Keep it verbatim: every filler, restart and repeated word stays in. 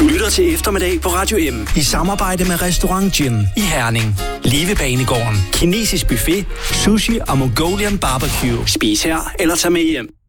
Du lytter til eftermiddag på Radio M i samarbejde med Restaurant Gin i Herning. Livebanegården, kinesisk buffet, sushi og Mongolian barbecue. Spis her eller tag med hjem.